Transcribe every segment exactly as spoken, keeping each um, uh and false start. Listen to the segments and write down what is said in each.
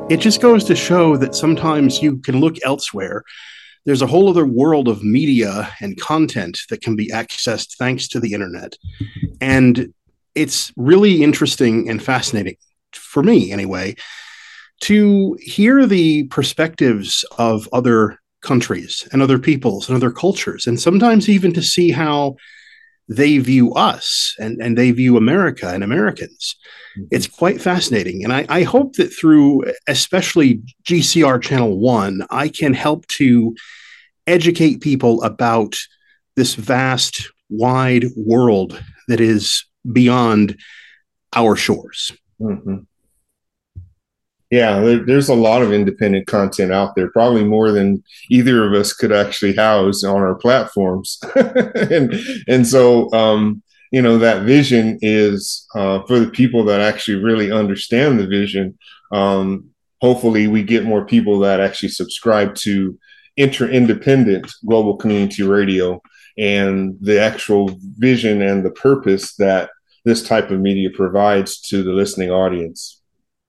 It just goes to show that sometimes you can look elsewhere. There's a whole other world of media and content that can be accessed thanks to the internet. And it's really interesting and fascinating, for me anyway, to hear the perspectives of other countries and other peoples and other cultures, and sometimes even to see how they view us and, and they view America and Americans. Mm-hmm. It's quite fascinating. And I, I hope that through especially G C R Channel One, I can help to educate people about this vast, wide world that is beyond our shores. Mm-hmm. Yeah, there, there's a lot of independent content out there, probably more than either of us could actually house on our platforms. and and so, um, you know, that vision is uh, for the people that actually really understand the vision. Um, hopefully, we get more people that actually subscribe to inter-independent global community radio and the actual vision and the purpose that this type of media provides to the listening audience.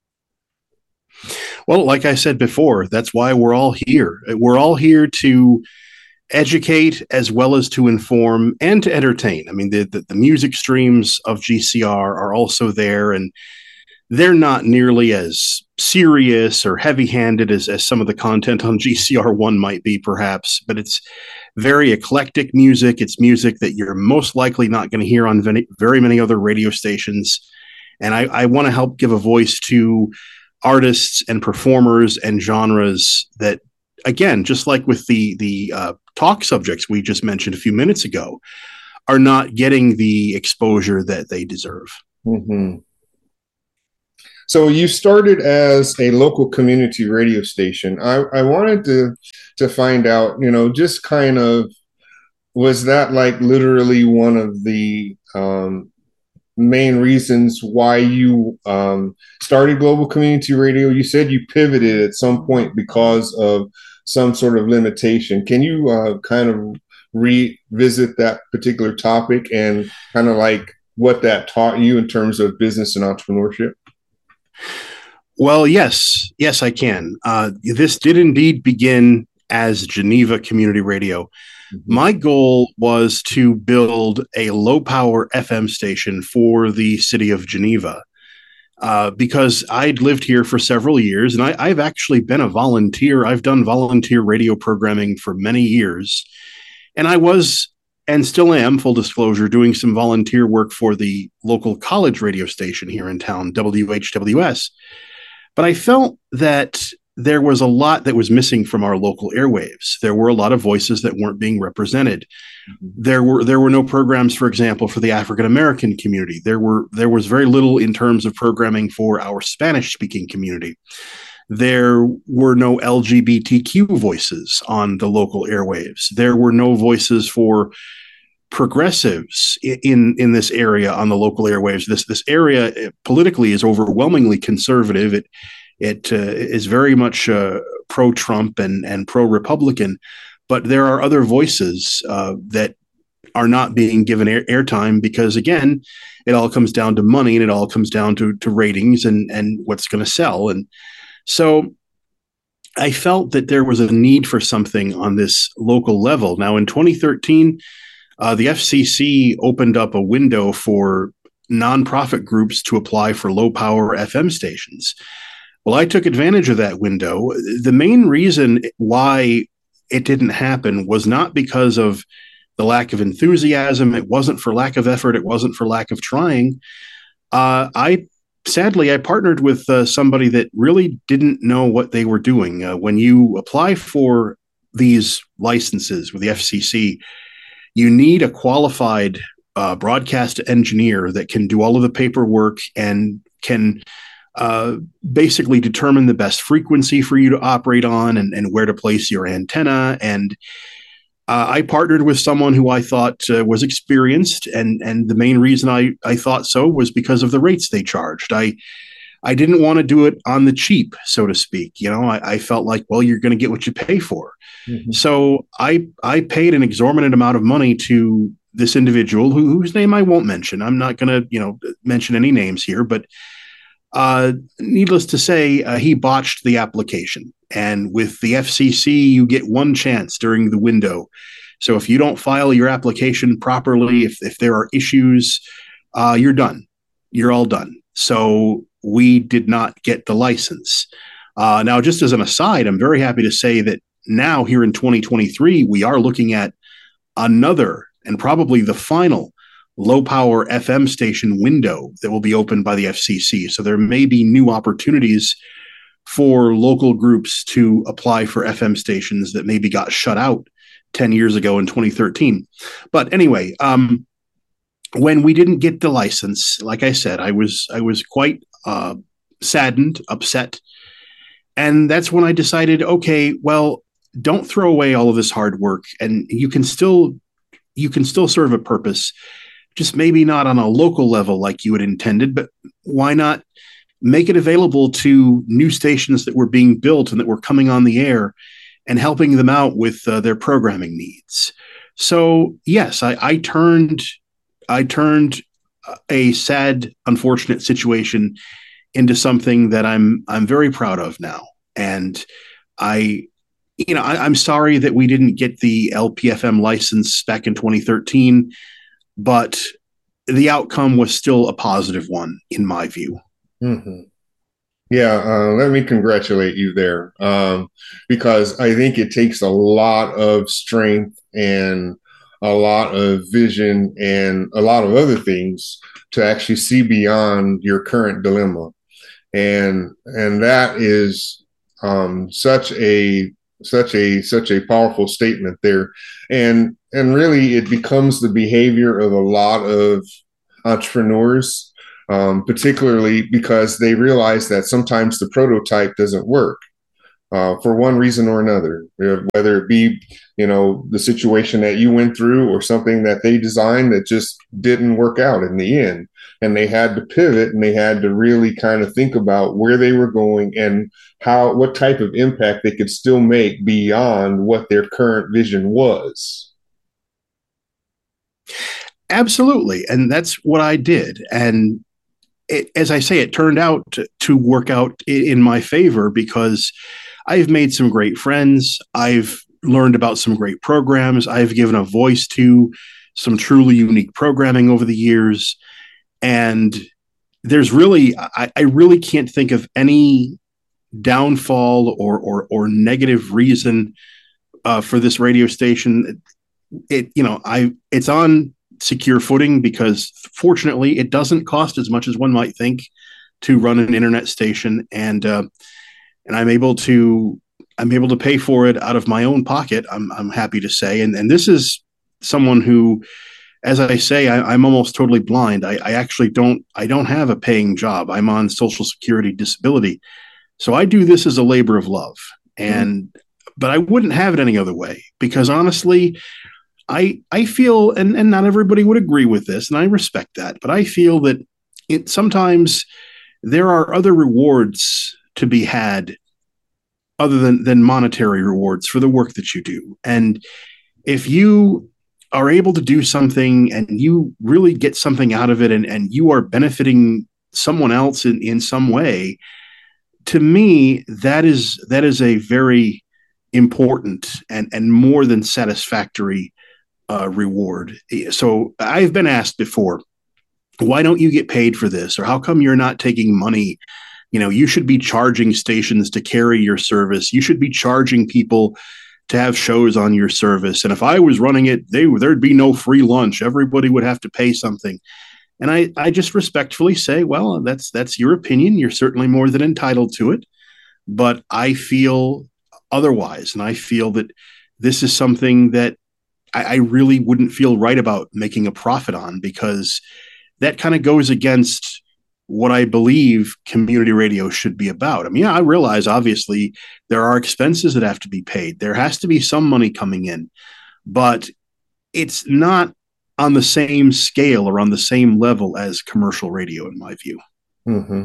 Well, like I said before, that's why we're all here. We're all here to educate as well as to inform and to entertain. I mean, the, the, the music streams of G C R are also there, and they're not nearly as serious or heavy-handed as, as some of the content on G C R one might be, perhaps, but it's very eclectic music. It's music that you're most likely not going to hear on very, very many other radio stations. And I, I want to help give a voice to artists and performers and genres that, again, just like with the the uh, talk subjects we just mentioned a few minutes ago, are not getting the exposure that they deserve. Mm-hmm. So you started as a local community radio station. I, I wanted to to find out, you know, just kind of, was that like literally one of the um, main reasons why you um, started Global Community Radio? You said you pivoted at some point because of some sort of limitation. Can you uh, kind of revisit that particular topic and kind of like what that taught you in terms of business and entrepreneurship? Well, yes, yes, I can. Uh, this did indeed begin as Geneva Community Radio. Mm-hmm. My goal was to build a low-power F M station for the city of Geneva uh, because I'd lived here for several years, and I, I've actually been a volunteer. I've done volunteer radio programming for many years, and I was, and still am, full disclosure, doing some volunteer work for the local college radio station here in town, W H W S. But I felt that there was a lot that was missing from our local airwaves. There were a lot of voices that weren't being represented. Mm-hmm. There were there were no programs, for example, for the African American community. There were there was very little in terms of programming for our Spanish speaking community. There were no L G B T Q voices on the local airwaves. There were no voices for progressives in in this area on the local airwaves. This this area politically is overwhelmingly conservative. It it uh, is very much uh, pro-Trump and and pro-Republican, but there are other voices uh, that are not being given air, airtime because, again, it all comes down to money and it all comes down to to ratings and and what's going to sell. And so I felt that there was a need for something on this local level. Now, in twenty thirteen, Uh, the F C C opened up a window for nonprofit groups to apply for low power F M stations. Well, I took advantage of that window. The main reason why it didn't happen was not because of the lack of enthusiasm. It wasn't for lack of effort. It wasn't for lack of trying. Uh, I sadly, I partnered with uh, somebody that really didn't know what they were doing. Uh, when you apply for these licenses with the F C C, you need a qualified uh, broadcast engineer that can do all of the paperwork and can uh, basically determine the best frequency for you to operate on and, and where to place your antenna. And uh, I partnered with someone who I thought uh, was experienced. And, and the main reason I, I thought so was because of the rates they charged. I I didn't want to do it on the cheap, so to speak. You know, I, I felt like, well, you're going to get what you pay for. Mm-hmm. So I I paid an exorbitant amount of money to this individual who, whose name I won't mention. I'm not going to, you know, mention any names here, but Uh, needless to say, uh, he botched the application. And with the F C C, you get one chance during the window. So if you don't file your application properly, if, if there are issues, uh, you're done. You're all done. So we did not get the license. Uh, now, just as an aside, I'm very happy to say that now here in twenty twenty-three, we are looking at another and probably the final low power F M station window that will be opened by the F C C. So there may be new opportunities for local groups to apply for F M stations that maybe got shut out ten years ago in twenty thirteen. But anyway, um, when we didn't get the license, like I said, I was I was quite uh, saddened, upset. And that's when I decided, okay, well, don't throw away all of this hard work, and you can still you can still serve a purpose, just maybe not on a local level like you had intended, but why not make it available to new stations that were being built and that were coming on the air and helping them out with uh, their programming needs. So yes, I, I turned I turned a sad, unfortunate situation into something that I'm I'm very proud of now. And I, you know, I, I'm sorry that we didn't get the L P F M license back in twenty thirteen, but the outcome was still a positive one in my view. Mm-hmm. Yeah, uh, let me congratulate you there, um, because I think it takes a lot of strength and a lot of vision and a lot of other things to actually see beyond your current dilemma. And and that is um, such a such a such a powerful statement there. And and really it becomes the behavior of a lot of entrepreneurs, um, particularly because they realize that sometimes the prototype doesn't work uh, for one reason or another, whether it be, you know, the situation that you went through or something that they designed that just didn't work out in the end. And they had to pivot, and they had to really kind of think about where they were going and how, what type of impact they could still make beyond what their current vision was. Absolutely. And that's what I did. And it, as I say, it turned out to, to work out in my favor because I've made some great friends. I've learned about some great programs. I've given a voice to some truly unique programming over the years. And there's really, I, I really can't think of any downfall or or, or negative reason uh, for this radio station. It, you know, I it's on secure footing because fortunately it doesn't cost as much as one might think to run an internet station, and uh, and I'm able to I'm able to pay for it out of my own pocket. I'm I'm happy to say, and and this is someone who, as I say, I, I'm almost totally blind. I, I actually don't I don't have a paying job. I'm on Social Security disability, so I do this as a labor of love, and mm-hmm. but I wouldn't have it any other way because honestly, I I feel, and and not everybody would agree with this, and I respect that, but I feel that it sometimes there are other rewards to be had other than than monetary rewards for the work that you do, and if you are able to do something and you really get something out of it, and, and you are benefiting someone else in, in some way, to me, that is that is a very important and, and more than satisfactory uh, reward. So I've been asked before, why don't you get paid for this? Or how come you're not taking money? You know, you should be charging stations to carry your service. You should be charging people to have shows on your service. And if I was running it, they, there'd be no free lunch. Everybody would have to pay something. And I, I just respectfully say, well, that's that's your opinion. You're certainly more than entitled to it. But I feel otherwise. And I feel that this is something that I, I really wouldn't feel right about making a profit on, because that kind of goes against what I believe community radio should be about. I mean, I realize obviously there are expenses that have to be paid. There has to be some money coming in, but it's not on the same scale or on the same level as commercial radio, in my view. Mm-hmm.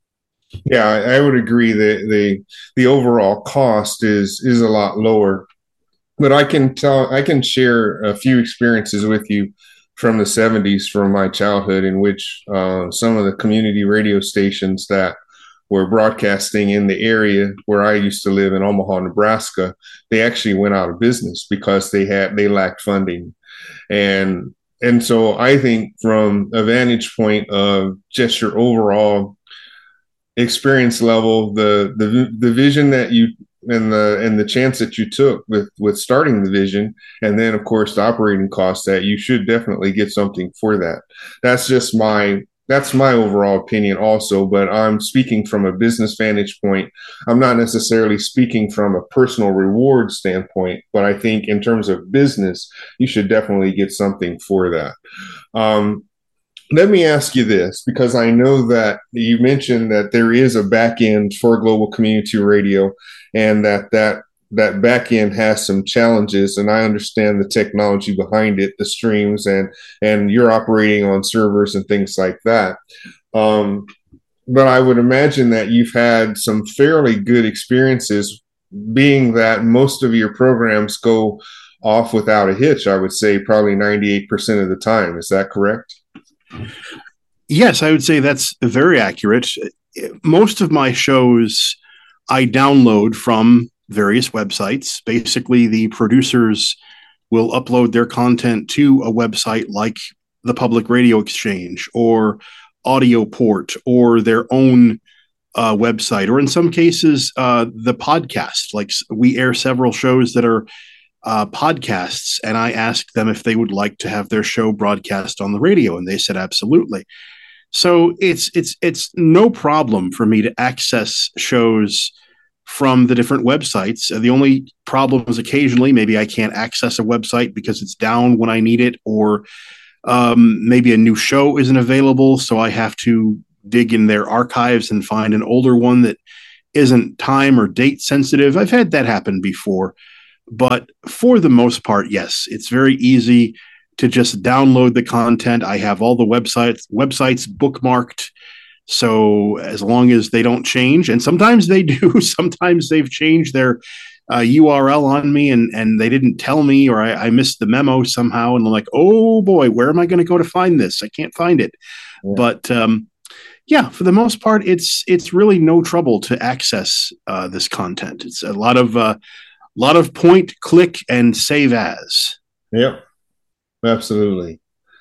Yeah, I, I would agree that the the overall cost is is a lot lower. But I can tell, I can share a few experiences with you from the seventies, from my childhood, in which uh, some of the community radio stations that were broadcasting in the area where I used to live in Omaha, Nebraska, they actually went out of business because they had they lacked funding. And and so I think from a vantage point of just your overall experience level, the the the vision that you and the and the chance that you took with with starting the vision, and then of course the operating costs, that you should definitely get something for that. That's just my that's my overall opinion also, but I'm speaking from a business vantage point. I'm not necessarily speaking from a personal reward standpoint, but I think in terms of business, you should definitely get something for that. Um, let me ask you this, because I know that you mentioned that there is a back end for Global Community Radio, and that that that back end has some challenges, and I understand the technology behind it, the streams, and and you're operating on servers and things like that. Um, but I would imagine that you've had some fairly good experiences, being that most of your programs go off without a hitch. I would say probably ninety-eight percent of the time. Is that correct? Yes, I would say that's very accurate. Most of my shows I download from various websites. Basically, the producers will upload their content to a website like the Public Radio Exchange or AudioPort or their own uh, website, or in some cases, uh, the podcast. Like we air several shows that are uh, podcasts, and I asked them if they would like to have their show broadcast on the radio, and they said absolutely. So it's it's it's no problem for me to access shows from the different websites. The only problem is occasionally maybe I can't access a website because it's down when I need it, or um, maybe a new show isn't available, so I have to dig in their archives and find an older one that isn't time or date sensitive. I've had that happen before, but for the most part, yes, it's very easy to just download the content. I have all the websites websites bookmarked. So as long as they don't change, and sometimes they do, sometimes they've changed their uh, U R L on me and, and they didn't tell me, or I, I missed the memo somehow. And I'm like, oh boy, where am I going to go to find this? I can't find it. Yeah. But um, yeah, for the most part, it's it's really no trouble to access uh, this content. It's a lot of uh, lot of point, click, and save as. Yep, absolutely.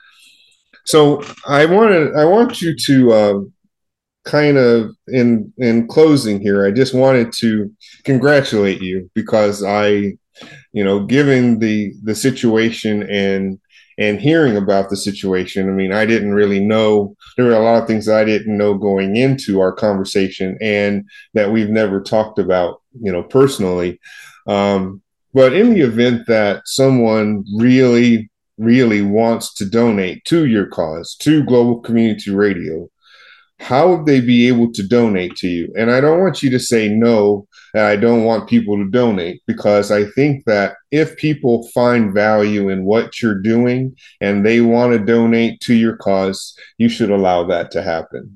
So I wanted I want you to. Uh, kind of in in closing here, I just wanted to congratulate you, because I, you know, given the the situation and and hearing about the situation, I mean, I didn't really know, there were a lot of things that I didn't know going into our conversation and that we've never talked about, you know, personally. Um, but in the event that someone really, really wants to donate to your cause, to Global Community Radio, how would they be able to donate to you? And I don't want you to say no, and I don't want people to donate, because I think that if people find value in what you're doing and they want to donate to your cause, you should allow that to happen.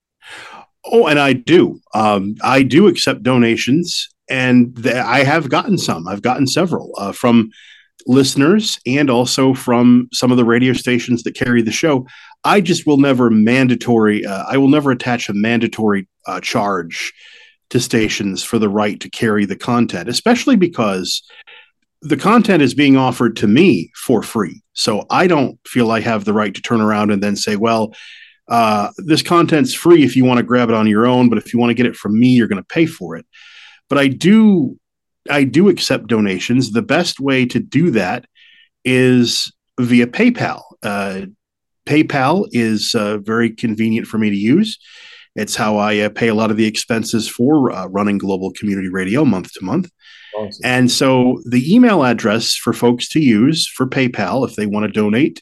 Oh, and I do. Um, I do accept donations, and th- I have gotten some. I've gotten several uh, from listeners and also from some of the radio stations that carry the show. I just will never mandatory, uh, I will never attach a mandatory uh, charge to stations for the right to carry the content, especially because the content is being offered to me for free. So I don't feel I have the right to turn around and then say, well, uh, this content's free if you want to grab it on your own, but if you want to get it from me, you're going to pay for it. But I do I do accept donations. The best way to do that is via PayPal. Uh, PayPal is uh, very convenient for me to use. It's how I uh, pay a lot of the expenses for uh, running Global Community Radio month to month. Awesome. And so the email address for folks to use for PayPal, if they want to donate,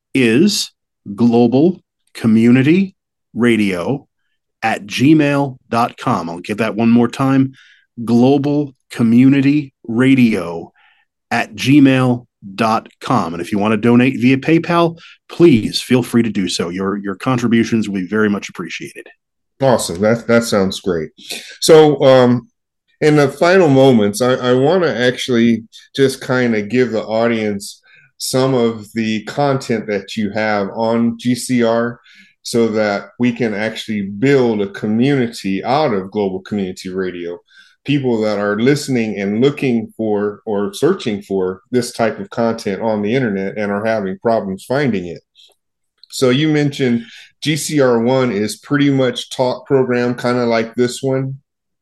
is Global Community Radio at gmail dot com. I'll get that one more time. Global Community Radio at gmail dot com. And if you want to donate via PayPal, please feel free to do so. Your your contributions will be very much appreciated. Awesome. That that sounds great. So um, in the final moments, I, I want to actually just kind of give the audience some of the content that you have on G C R so that we can actually build a community out of Global Community Radio. People that are listening and looking for or searching for this type of content on the internet and are having problems finding it. So you mentioned G C R one is pretty much talk program, kind of like this one.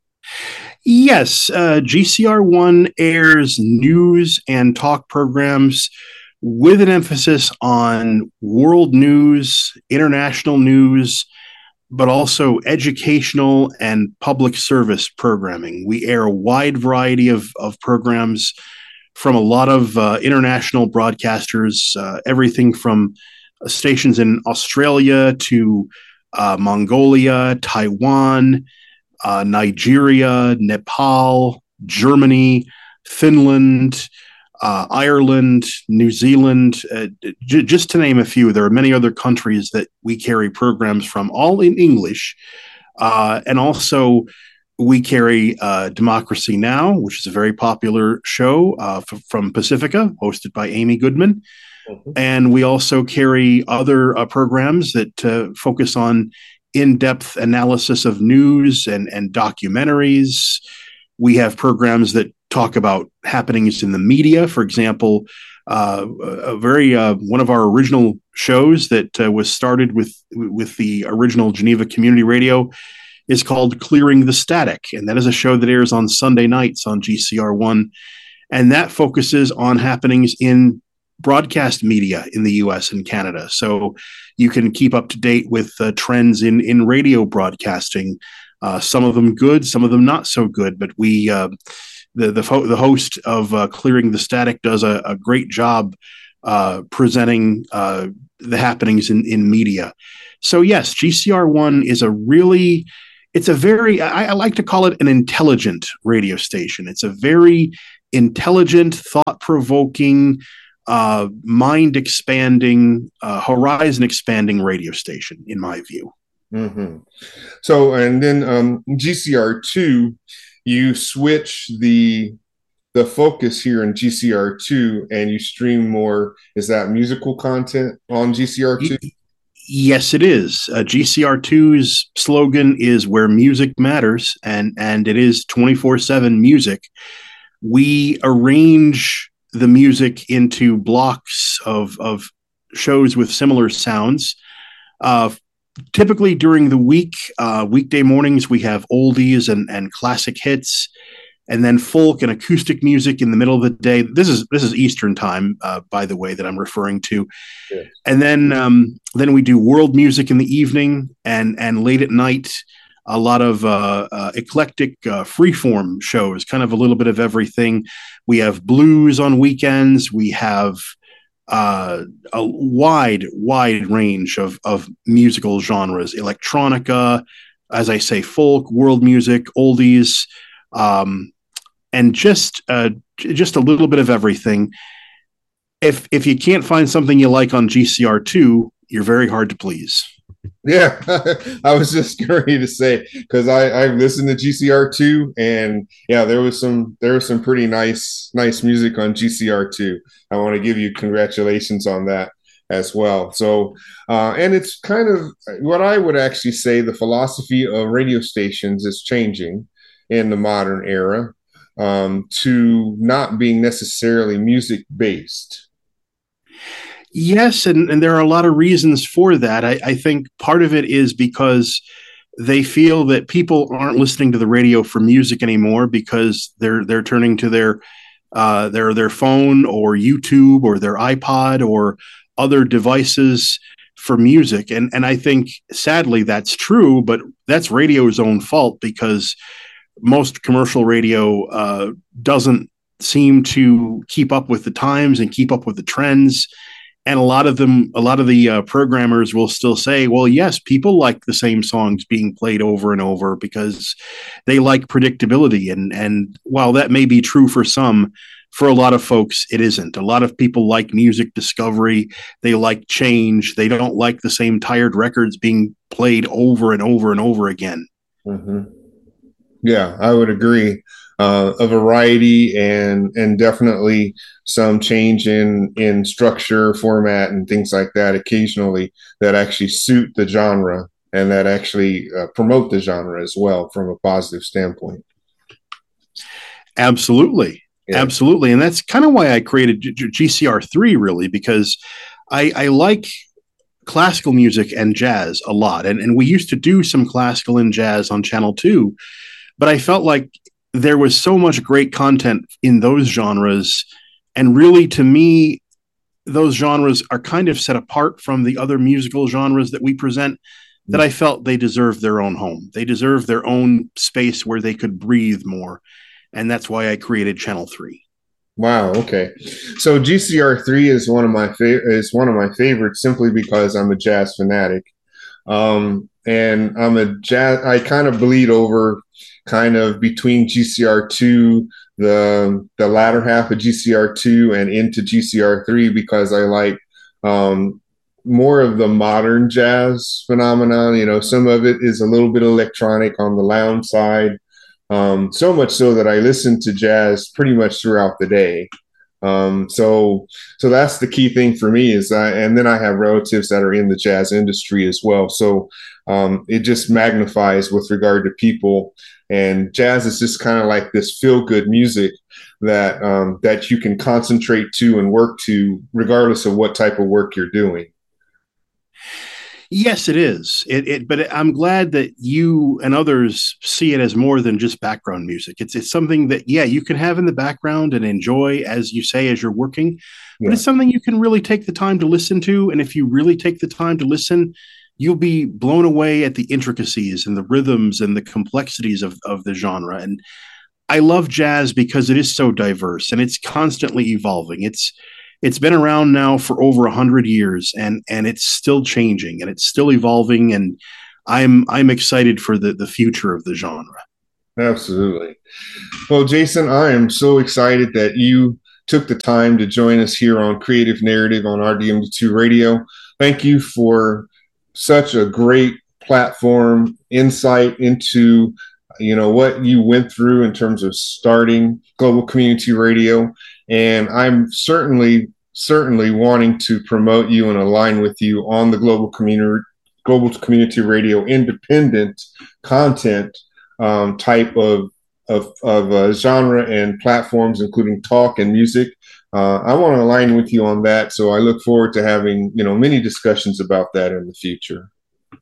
Yes, uh, G C R one airs news and talk programs with an emphasis on world news, international news, but also educational and public service programming. We air a wide variety of, of programs from a lot of uh, international broadcasters, uh, everything from stations in Australia to uh, Mongolia, Taiwan, uh, Nigeria, Nepal, Germany, Finland, uh, Ireland, New Zealand, uh, j- just to name a few. There are many other countries that we carry programs from, all in English. Uh, and also, we carry uh, Democracy Now!, which is a very popular show uh, f- from Pacifica, hosted by Amy Goodman. Mm-hmm. And we also carry other uh, programs that uh, focus on in-depth analysis of news and, and documentaries. We have programs that talk about happenings in the media. For example, uh, a very uh, one of our original shows that uh, was started with with the original Geneva Community Radio is called Clearing the Static, and that is a show that airs on Sunday nights on G C R one, and that focuses on happenings in broadcast media in the U S and Canada. So you can keep up to date with uh, trends in in radio broadcasting. Uh, some of them good, some of them not so good. But we, uh, the the, fo- the host of uh, Clearing the Static, does a, a great job uh, presenting uh, the happenings in in media. So yes, G C R one is a really, it's a very, I, I like to call it an intelligent radio station. It's a very intelligent, thought-provoking, uh, mind-expanding, uh, horizon-expanding radio station, in my view. Mm-hmm. So, and then um, G C R two, you switch the the focus here in G C R two, and you stream more. Is that musical content on G C R two? Yes, it is. Uh, G C R two's slogan is "Where Music Matters," and and it is twenty-four seven music. We arrange the music into blocks of of shows with similar sounds. Uh, Typically during the week, uh, weekday mornings, we have oldies and, and classic hits, and then folk and acoustic music in the middle of the day. This is this is Eastern time, uh, by the way, that I'm referring to. Yeah. And then um, then we do world music in the evening, and and late at night, a lot of uh, uh, eclectic uh, freeform shows, kind of a little bit of everything. We have blues on weekends. We have Uh, a wide, wide range of of musical genres: electronica, as I say, folk, world music, oldies, um, and just uh, just a little bit of everything. If if you can't find something you like on G C R two, you're very hard to please. Yeah, I was just ready to say, because I I've listened to G C R two, and yeah, there was some there was some pretty nice nice music on G C R two. I want to give you congratulations on that as well. So, uh, and it's kind of what I would actually say the philosophy of radio stations is changing in the modern era, um, to not being necessarily music based. Yes, and, and there are a lot of reasons for that. I, I think part of it is because they feel that people aren't listening to the radio for music anymore, because they're they're turning to their uh, their their phone or YouTube or their iPod or other devices for music. And and I think sadly that's true, but that's radio's own fault, because most commercial radio uh, doesn't seem to keep up with the times and keep up with the trends. And a lot of them, a lot of the uh, programmers will still say, well, yes, people like the same songs being played over and over because they like predictability. And, and while that may be true for some, for a lot of folks, it isn't. A lot of people like music discovery. They like change. They don't like the same tired records being played over and over and over again. Mm-hmm. Yeah, I would agree. Uh, a variety and and definitely some change in in structure, format, and things like that occasionally that actually suit the genre and that actually uh, promote the genre as well from a positive standpoint. Absolutely. Yeah. Absolutely. And that's kind of why I created G C R three, really, because I, I like classical music and jazz a lot. And, and we used to do some classical and jazz on Channel two, but I felt like there was so much great content in those genres. And really, to me, those genres are kind of set apart from the other musical genres that we present, that I felt they deserve their own home. They deserve their own space where they could breathe more. And that's why I created Channel three. Wow. Okay. So G C R three is one of my favorite is one of my favorites simply because I'm a jazz fanatic. Um, and I'm a jazz. I kind of bleed over, kind of between G C R two, the the latter half of G C R two, and into G C R three because I like um, more of the modern jazz phenomenon. You know, some of it is a little bit electronic on the lounge side. Um, so much so that I listen to jazz pretty much throughout the day. Um, so, so that's the key thing for me is, I, and then I have relatives that are in the jazz industry as well. So, um, it just magnifies with regard to people, and jazz is just kind of like this feel good music that, um, that you can concentrate to and work to regardless of what type of work you're doing. Yes, it is. It, it, but I'm glad that you and others see it as more than just background music. It's it's something that, yeah, you can have in the background and enjoy, as you say, as you're working. But Yeah. it's something you can really take the time to listen to. And if you really take the time to listen, you'll be blown away at the intricacies and the rhythms and the complexities of of the genre. And I love jazz because it is so diverse and it's constantly evolving. It's it's been around now for over a hundred years, and and it's still changing and it's still evolving. And I'm I'm excited for the the future of the genre. Absolutely. Well, Jason, I am so excited that you took the time to join us here on Creative Narrative on R D M D two Radio. Thank you for such a great platform, insight into, you know, what you went through in terms of starting Global Community Radio. And I'm certainly, certainly wanting to promote you and align with you on the Global Community Global Community Radio independent content um, type of of, of uh, genre and platforms, including talk and music. Uh, I want to align with you on that. So I look forward to having, you know, many discussions about that in the future.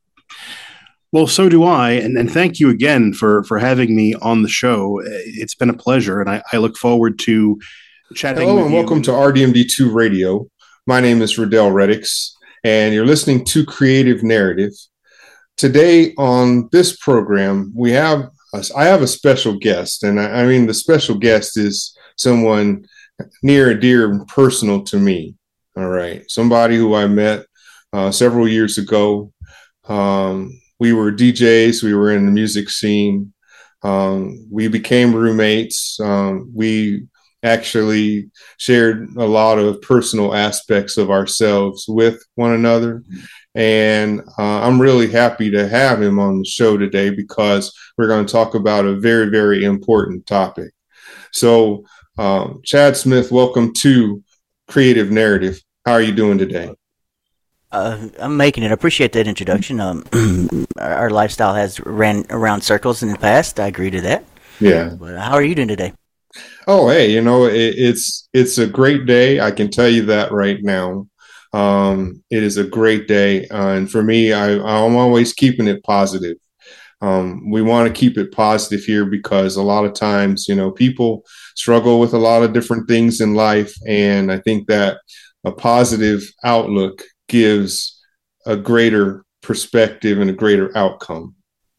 Well, so do I, and, and thank you again for for having me on the show. It's been a pleasure, and I, I look forward to chatting. Hello, with and you. welcome to R D M D two Radio. My name is Riddell Reddix, and you're listening to Creative Narrative. Today on this program, we have I have a special guest, and I, I mean the special guest is someone near and dear and personal to me. All right, somebody who I met uh, several years ago. Um, we were D Js. We were in the music scene. Um, we became roommates. Um, we actually shared a lot of personal aspects of ourselves with one another. And uh, I'm really happy to have him on the show today because we're going to talk about a very, very important topic. So, um, Chad Smith, welcome to Creative Narrative. How are you doing today? Uh, I'm making it. I appreciate that introduction. Um, our, our lifestyle has ran around circles in the past. I agree to that. Yeah. But how are you doing today? Oh, hey, you know, it, it's it's a great day. I can tell you that right now. Um, it is a great day. Uh, and for me, I, I'm always keeping it positive. Um, we want to keep it positive here because a lot of times, you know, people struggle with a lot of different things in life. And I think that a positive outlook gives a greater perspective and a greater outcome.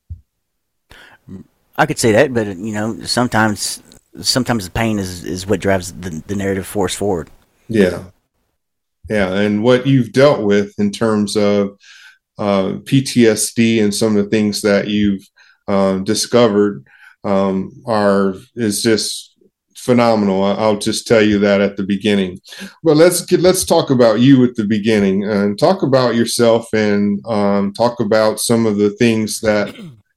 I could say that, but, you know, sometimes sometimes the pain is, is what drives the, the narrative force forward. Yeah. Yeah. And what you've dealt with in terms of uh, P T S D and some of the things that you've uh, discovered um, are is just phenomenal. I'll just tell you that at the beginning. But let's get, let's talk about you at the beginning and talk about yourself and um, talk about some of the things that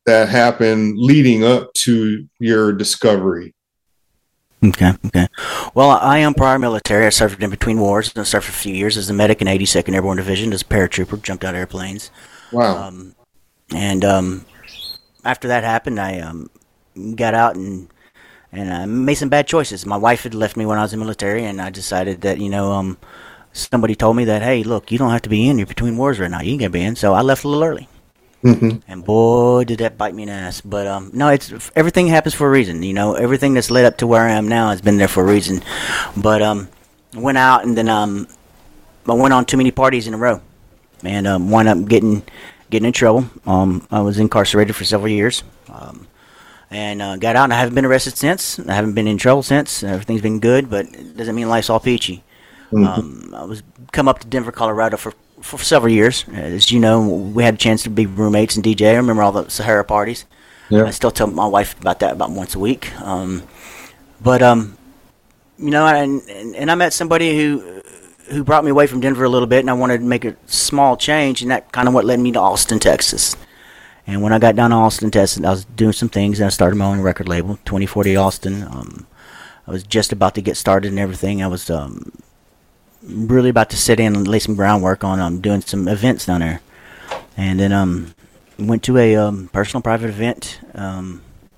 that happened leading up to your discovery. Okay, okay. Well, I am prior military. I served in between wars, and I served for a few years as a medic in eighty-second Airborne Division, as a paratrooper, jumped out of airplanes. Wow. Um, and um, after that happened, I um, got out and and I made some bad choices. My wife had left me when I was in the military, and I decided that, you know, um, somebody told me that, hey, look, you don't have to be in. You're between wars right now. You can be in. So I left a little early. Mm-hmm. And boy, did that bite me in the ass. But um, no, it's everything happens for a reason. You know, everything that's led up to where I am now has been there for a reason. But um, I went out and then um, I went on too many parties in a row, and um, wound up getting getting in trouble. Um, I was incarcerated for several years, um, and uh, got out. And I haven't been arrested since. I haven't been in trouble since. Everything's been good, but it doesn't mean life's all peachy. Mm-hmm. Um, I was come up to Denver, Colorado for. for several years. As you know, we had a chance to be roommates and D J. I remember all the Sahara parties. Yeah. I still tell my wife about that about once a week. Um, but, um, you know, and, and I met somebody who who brought me away from Denver a little bit, and I wanted to make a small change, and that kind of what led me to Austin, Texas. And when I got down to Austin, Texas, I was doing some things, and I started my own record label, twenty forty Austin. Um, I was just about to get started and everything. I was... Um, really about to sit in and lay some groundwork on um, doing some events down there. And then um, went to a um, personal private event um,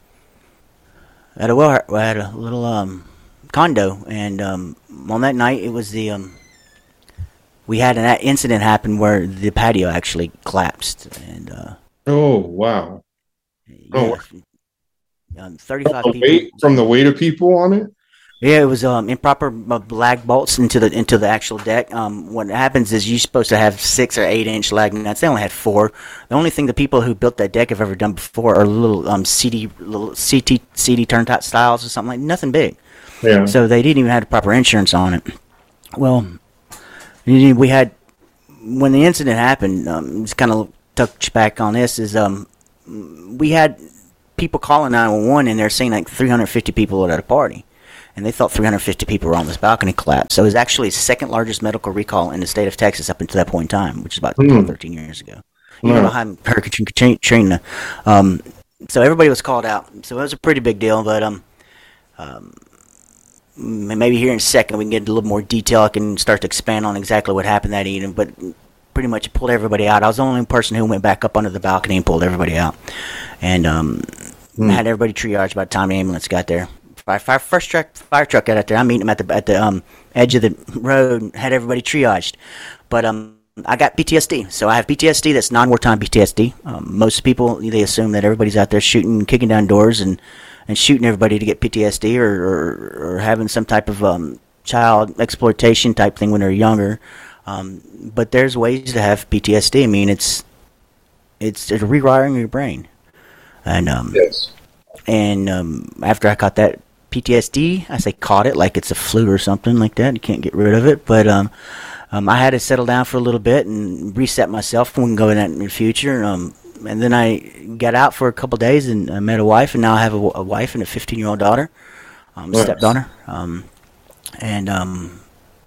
at a well, at a little um, condo. And um, on that night, it was the... Um, we had an incident happen where the patio actually collapsed. And uh, oh, wow. Yeah, oh, um, thirty-five from the people. Weight, from the weight of people on it? Yeah, it was um, improper lag bolts into the into the actual deck. Um, what happens is you're supposed to have six or eight inch lag nuts. They only had four. The only thing the people who built that deck have ever done before are little um C D little C T C D turn styles or something like nothing big. Yeah. So they didn't even have the proper insurance on it. Well, we had when the incident happened. Um, just kind of touch back on this is um we had people calling nine one one and they're saying like three hundred fifty people at a party. And they thought three hundred fifty people were on this balcony collapse. So it was actually the second largest medical recall in the state of Texas up until that point in time, which is about mm. twelve, thirteen years ago. Even yeah. behind Hurricane Katrina. Um, so everybody was called out. So it was a pretty big deal. But um, um, maybe here in a second we can get a little more detail. I can start to expand on exactly what happened that evening. But pretty much pulled everybody out. I was the only person who went back up under the balcony and pulled everybody out. And um, mm. had everybody triaged by the time the ambulance got there. Fire, fire, first truck, fire truck got out there. I meet him at the at the um, edge of the road and had everybody triaged. But um, I got P T S D, so I have P T S D. That's non-wartime P T S D. Um, most people they assume that everybody's out there shooting, kicking down doors, and, and shooting everybody to get P T S D, or or, or having some type of um, child exploitation type thing when they're younger. Um, but there's ways to have P T S D. I mean, it's it's, it's rewiring your brain, and um, yes. And um, after I caught that P T S D, I say caught it like it's a flu or something like that. You can't get rid of it. But um, um, I had to settle down for a little bit and reset myself. We can go in that in the future. Um, and then I got out for a couple of days and I met a wife. And now I have a, a wife and a fifteen-year-old daughter, um, nice. stepdaughter. Um, and um,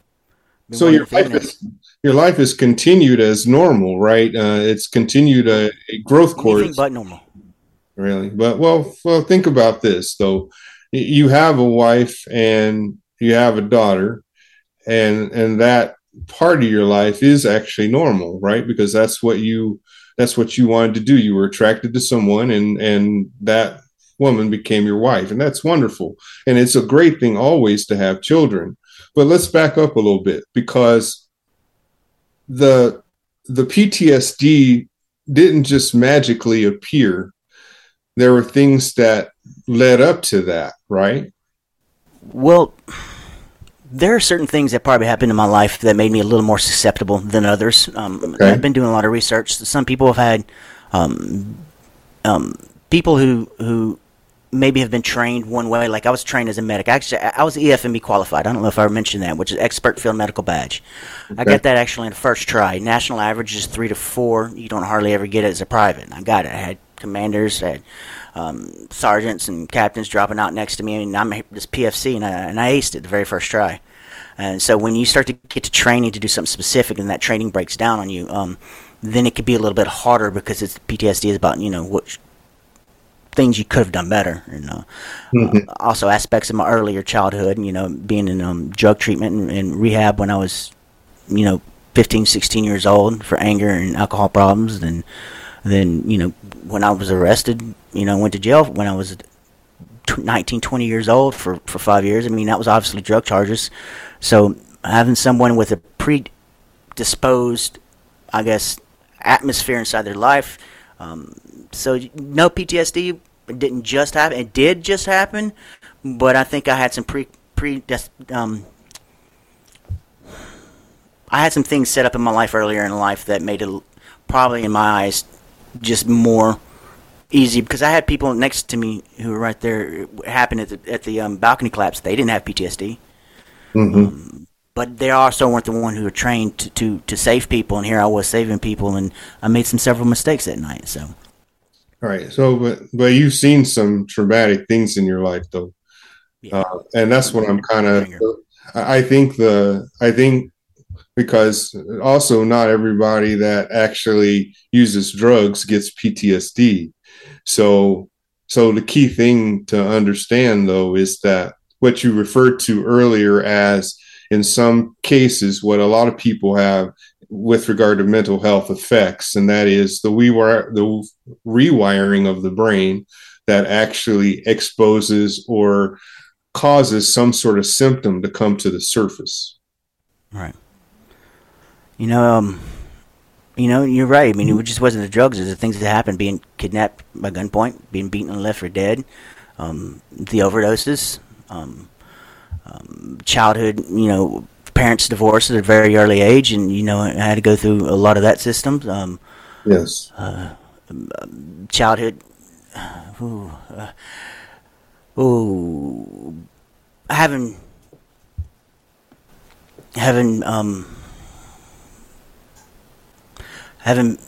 so your life, is, your life has continued as normal, right? Uh, it's continued a, a growth course. Anything but normal. Really? But, well, well, think about this, though. You have a wife and you have a daughter, and and that part of your life is actually normal, right? Because that's what you that's what you wanted to do. You were attracted to someone, and and that woman became your wife, and that's wonderful. And it's a great thing always to have children. But let's back up a little bit, because the the P T S D didn't just magically appear. There were things that led up to that, right? Well, there are certain things that probably happened in my life that made me a little more susceptible than others. Um, okay. I've been doing a lot of research. Some people have had um, um, people who who maybe have been trained one way. Like I was trained as a medic. Actually, I was E F M B qualified. I don't know if I mentioned that, which is Expert Field Medical Badge. Okay. I got that actually in the first try. National average is three to four. You don't hardly ever get it as a private. I got it. I had commanders, I had um, sergeants and captains dropping out next to me, and I'm this P F C, and I, and I aced it the very first try. And so when you start to get to training to do something specific, and that training breaks down on you, um, then it could be a little bit harder, because it's P T S D is about, you know, what things you could have done better. You know, mm-hmm. uh, also aspects of my earlier childhood. You know, being in um, drug treatment and, and rehab when I was, you know, fifteen, sixteen years old for anger and alcohol problems. Then, then you know, when I was arrested, you know, went to jail when I was nineteen, twenty years old for, for five years. I mean, that was obviously drug charges. So having someone with a predisposed, I guess, atmosphere inside their life. Um, so no P T S D. It didn't just happen. It did just happen, but I think I had some pre pre um. I had some things set up in my life earlier in life that made it probably in my eyes just more easy, because I had people next to me who were right there. It happened at the at the um, balcony collapse. They didn't have P T S D. Mm-hmm. Um, but they also weren't the one who were trained to, to, to save people, and here I was saving people, and I made some several mistakes that night. So, all right. So, but but you've seen some traumatic things in your life, though, yeah. uh, and that's what I'm kind of. I think the I think because also not everybody that actually uses drugs gets P T S D. So, so the key thing to understand, though, is that what you referred to earlier as, in some cases, what a lot of people have with regard to mental health effects, and that is the rewire, the rewiring of the brain that actually exposes or causes some sort of symptom to come to the surface. Right. You know, um, you know, you're right. I mean, it just wasn't the drugs; it was the things that happened: being kidnapped by gunpoint, being beaten and left for dead, um, the overdoses. Um, um, childhood, you know, parents divorced at a very early age, and you know, I had to go through a lot of that system. Um, yes. Uh, childhood. Ooh, uh, ooh, having having um having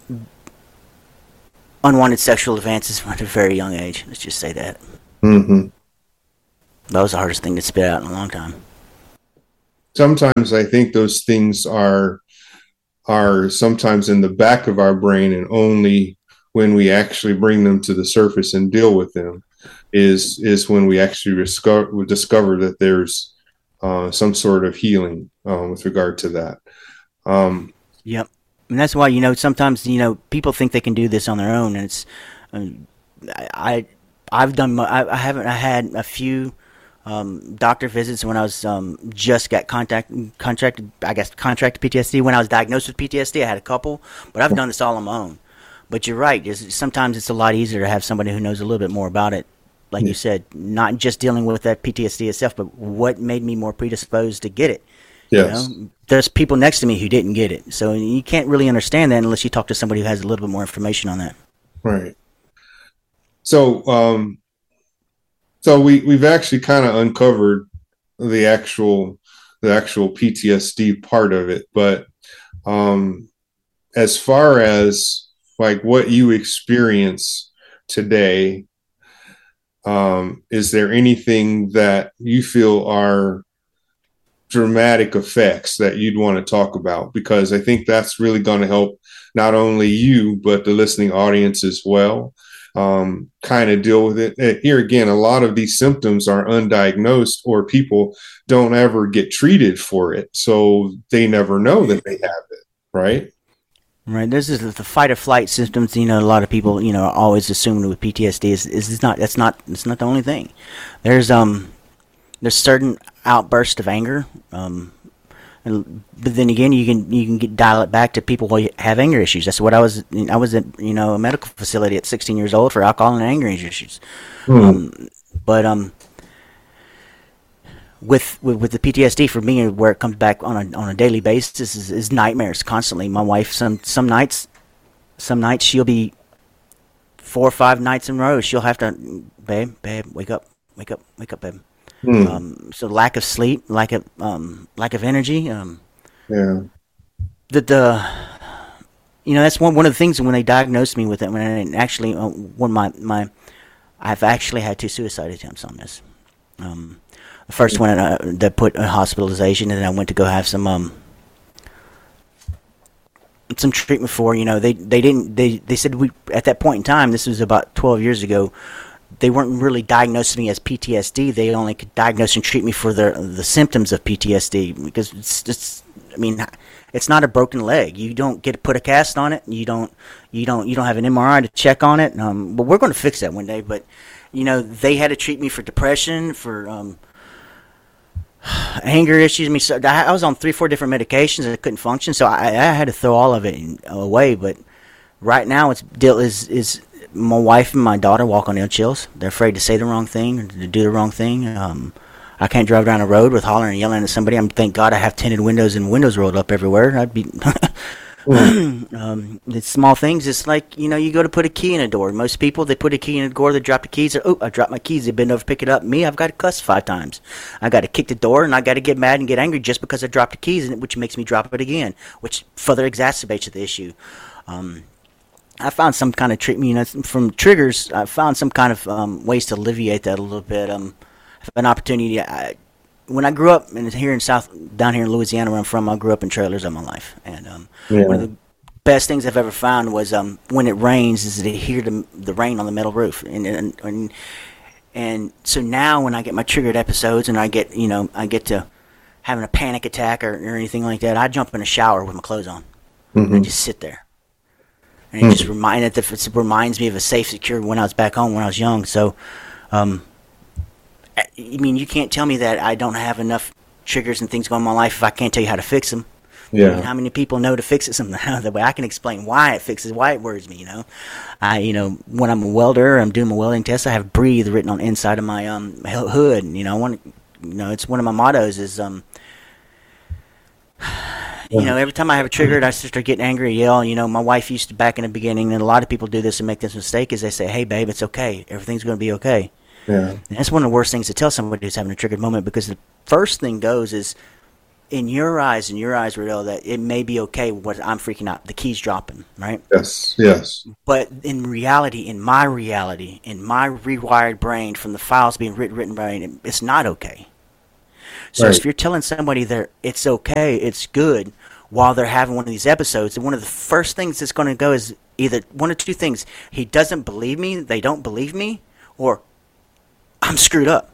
unwanted sexual advances at a very young age. Let's just say that. Mm-hmm. That was the hardest thing to spit out in a long time. Sometimes I think those things are are sometimes in the back of our brain, and only when we actually bring them to the surface and deal with them is is when we actually discover, discover that there's uh, some sort of healing uh, with regard to that. Um, yep. And that's why, you know, sometimes, you know, people think they can do this on their own, and it's um, I I've done I, I haven't I had a few Um, doctor visits when I was um, just got contact contracted. I guess contracted P T S D when I was diagnosed with P T S D. I had a couple, but I've done this all on my own. But you're right. It's, sometimes it's a lot easier to have somebody who knows a little bit more about it. Like yeah. you said, not just dealing with that P T S D itself, but what made me more predisposed to get it. Yes. You know? There's people next to me who didn't get it, so you can't really understand that unless you talk to somebody who has a little bit more information on that. Right. So. Um So we, we've actually kind of uncovered the actual the actual P T S D part of it. But um, as far as like what you experience today, um, is there anything that you feel are dramatic effects that you'd want to talk about? Because I think that's really going to help not only you, but the listening audience as well. Um, kind of deal with it. Here again, a lot of these symptoms are undiagnosed, or people don't ever get treated for it, so they never know that they have it. Right. Right. This is the fight or flight symptoms. You know, a lot of people, you know, are always assuming with P T S D is is not. That's not. It's not the only thing. There's um, there's certain outbursts of anger. Um, And, but then again, you can you can get, dial it back to people who have anger issues. That's what I was. I was at you know a medical facility at sixteen years old for alcohol and anger issues. Mm. Um, but um, with, with with the P T S D for me, where it comes back on a on a daily basis is, is nightmares constantly. My wife, some some nights, some nights she'll be four or five nights in a row. She'll have to, babe, babe, wake up, wake up, wake up, babe. Hmm. Um, so lack of sleep, lack of um, lack of energy. Um, yeah. The the you know that's one one of the things when they diagnosed me with it. When I actually uh, when my my I've actually had two suicide attempts on this. Um, the first one uh, that put a hospitalization, and then I went to go have some um some treatment for. You know they they didn't they they said we at that point in time. This was about twelve years ago. they weren't really diagnosing me as P T S D. They only could diagnose and treat me for the the symptoms of P T S D, because it's just, I mean, it's not a broken leg. You don't get to put a cast on it. You don't, you don't, you don't have an M R I to check on it. Um, but we're going to fix that one day. But, you know, they had to treat me for depression, for um, anger issues. I mean, so I was on three, four different medications and I couldn't function. So I, I had to throw all of it away. But right now, it's deal is is. My wife and my daughter walk on eggshells. They're afraid to say the wrong thing or to do the wrong thing. Um, I can't drive down the road with hollering and yelling at somebody. I'm thank God I have tinted windows and windows rolled up everywhere. I'd be. um, it's small things. It's like, you know, you go to put a key in a door. Most people, they put a key in a door. They drop the keys. Oh, I dropped my keys. They bend over, pick it up. Me, I've got to cuss five times. I got to kick the door, and I got to get mad and get angry just because I dropped the keys, which makes me drop it again, which further exacerbates the issue. Um, I found some kind of treatment, you know, from triggers. I found some kind of um, ways to alleviate that a little bit. Um, an opportunity. I, when I grew up in here in South, down here in Louisiana, where I'm from, I grew up in trailers all my life, and um, yeah. one of the best things I've ever found was um, when it rains, is to hear the, the rain on the metal roof, and, and and and so now when I get my triggered episodes, and I get, you know, I get to having a panic attack or, or anything like that, I jump in a shower with my clothes on, mm-hmm. and just sit there. And it just reminded it reminds me of a safe, secure when I was back home when I was young. So, um, I mean, you can't tell me that I don't have enough triggers and things going on in my life if I can't tell you how to fix them. Yeah. I mean, how many people know to fix it somehow? That way I can explain why it fixes, why it worries me. You know, I, you know, when I'm a welder, I'm doing my welding test. I have "breathe" written on the inside of my um hood. You know, I want, you know, it's one of my mottos is um. You know, every time I have a trigger, I start getting angry, yell. You know, my wife used to back in the beginning, and a lot of people do this and make this mistake, is they say, "Hey, babe, it's okay. Everything's going to be okay." Yeah. And that's one of the worst things to tell somebody who's having a triggered moment, because the first thing goes is, in your eyes, in your eyes, Riddell, that it may be okay what I'm freaking out. The key's dropping, right? Yes, yes. But in reality, in my reality, in my rewired brain from the files being written, written brain, it's not okay. So right. if you're telling somebody that it's okay, it's good, while they're having one of these episodes, and one of the first things that's going to go is either one of two things. He doesn't believe me, they don't believe me, or I'm screwed up.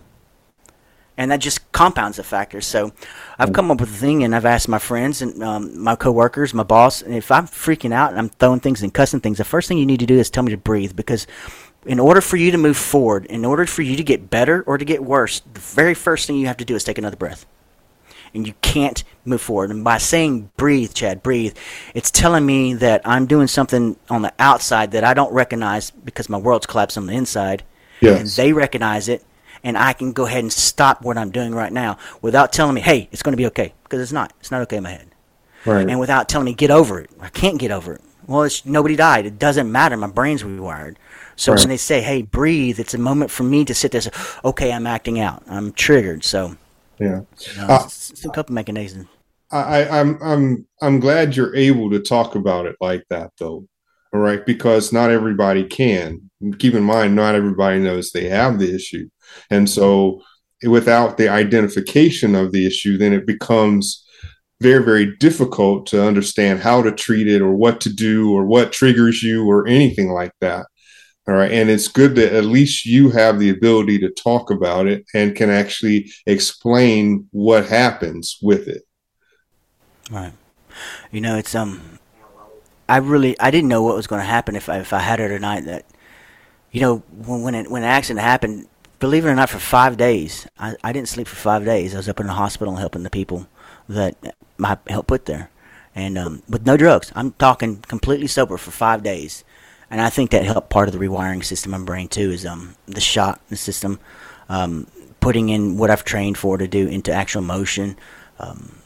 And that just compounds the factor. So I've come up with a thing, and I've asked my friends and um, my coworkers, my boss, and if I'm freaking out and I'm throwing things and cussing things, the first thing you need to do is tell me to breathe, because in order for you to move forward, in order for you to get better or to get worse, the very first thing you have to do is take another breath. And you can't move forward. And by saying breathe, Chad, breathe, it's telling me that I'm doing something on the outside that I don't recognize because my world's collapsed on the inside. Yes. And they recognize it, and I can go ahead and stop what I'm doing right now without telling me, hey, it's going to be okay, because it's not. It's not okay in my head. Right. And without telling me, get over it. I can't get over it. Well, it's, nobody died. It doesn't matter. My brain's rewired. So right. when they say, hey, breathe, it's a moment for me to sit there and say, okay, I'm acting out. I'm triggered. So, yeah, you know, uh, it's, it's a couple mechanisms. I, I'm I'm I'm glad you're able to talk about it like that, though. All right, because not everybody can. Keep in mind, not everybody knows they have the issue, and so without the identification of the issue, then it becomes very, very difficult to understand how to treat it or what to do or what triggers you or anything like that. All right. And it's good that at least you have the ability to talk about it and can actually explain what happens with it. Right. You know, it's, um, I really, I didn't know what was going to happen if I, if I had it or not. That, you know, when, when, it, when an accident happened, believe it or not, for five days, I, I didn't sleep for five days. I was up in the hospital helping the people that I helped put there. And, um, with no drugs. I'm talking completely sober for five days. And I think that helped part of the rewiring system in my brain too, is um, the shot the system, um, putting in what I've trained for to do into actual motion. Um,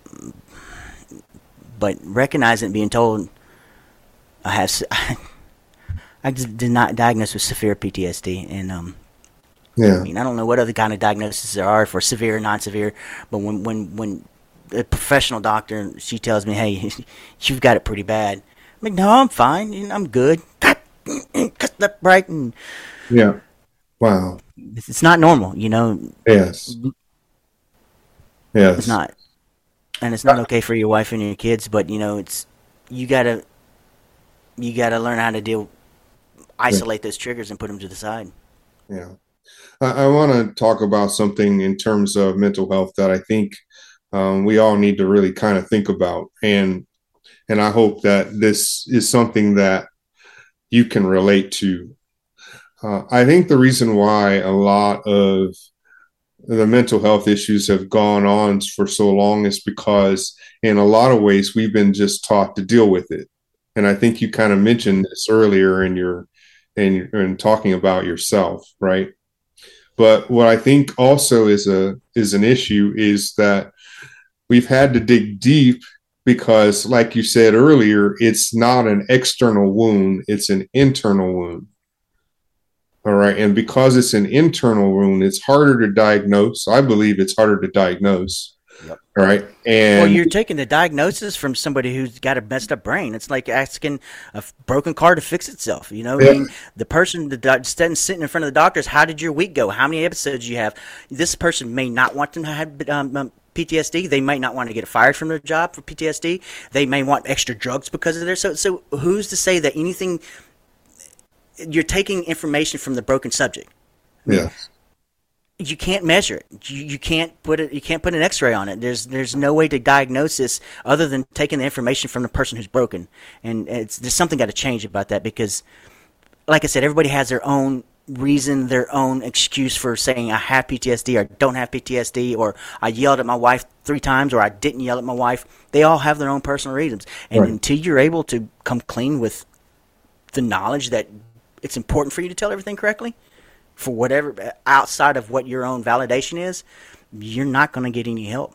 but recognizing and being told I have, I did not diagnosed with severe P T S D. And um, yeah. I mean, I don't know what other kind of diagnoses there are for severe or non-severe, but when, when, when a professional doctor, she tells me, hey, you've got it pretty bad. I'm like, no, I'm fine. I'm good. Cut, cut that right. And yeah. Wow. It's, it's not normal, you know. Yes. Yes. It's not. And it's not okay for your wife and your kids, but, you know, it's, you gotta, you gotta learn how to deal, isolate those triggers and put them to the side. Yeah. I, I want to talk about something in terms of mental health that I think um, we all need to really kind of think about. And and I hope that this is something that you can relate to. Uh, I think the reason why a lot of the mental health issues have gone on for so long is because, in a lot of ways, we've been just taught to deal with it. And I think you kind of mentioned this earlier in your in, in talking about yourself, right? But what I think also is a is an issue is that we've had to dig deep because, like you said earlier, it's not an external wound, it's an internal wound. All right. And because it's an internal wound, it's harder to diagnose. I believe it's harder to diagnose. Yep. All right. And well, you're taking the diagnosis from somebody who's got a messed up brain. It's like asking a broken car to fix itself. You know, yeah. I mean, the person that sitting in front of the doctors, how did your week go? How many episodes you have? This person may not want them to have um, um, P T S D. They might not want to get fired from their job for P T S D. They may want extra drugs because of their. So, so who's to say that anything? You're taking information from the broken subject. I mean, yeah. You can't measure it. You, you can't put it. You can't put an X-ray on it. There's there's no way to diagnose this other than taking the information from the person who's broken. And it's there's something got to change about that because, like I said, everybody has their own reason, their own excuse for saying I have P T S D or don't have P T S D, or I yelled at my wife three times or I didn't yell at my wife. They all have their own personal reasons. And right. until you're able to come clean with the knowledge that it's important for you to tell everything correctly, for whatever outside of what your own validation is, you're not going to get any help.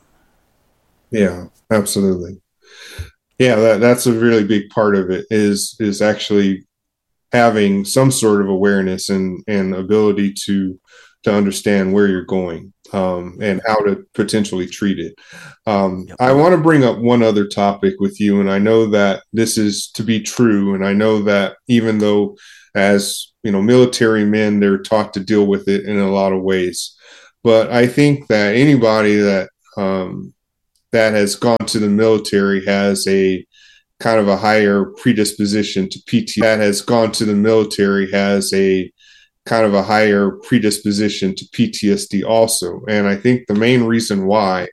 Yeah, absolutely. Yeah, that, that's a really big part of it is is actually having some sort of awareness and, and ability to to understand where you're going um, and how to potentially treat it. Um, yep. I want to bring up one other topic with you, and I know that this is to be true, and I know that even though as you know, military men, they're taught to deal with it in a lot of ways. But I think that anybody that um, that has gone to the military has a kind of a higher predisposition to P T S D. That has gone to the military has a kind of a higher predisposition to P T S D also. And I think the main reason why